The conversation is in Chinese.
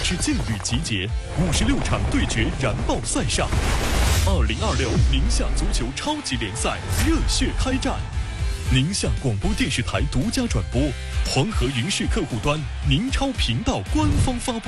之劲旅集结，56场对决燃爆赛上，2026宁夏足球超级联赛热血开战。宁夏广播电视台独家转播，黄河云视客户端宁超频道官方发布。